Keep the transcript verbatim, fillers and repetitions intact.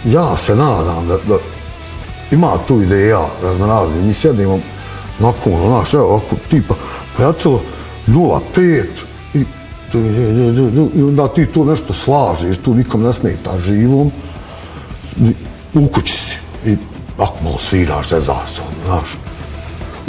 ja se nadam da, da ima tu ideja raznoraznih. Mi sjedimo nakon, znaš, evo, ovako, tipa, pojačalo nula pet i, i onda ti tu nešto slažeš, tu nikom ne smeta živom, u kući si i ako malo sviraš, ne znaš, znaš.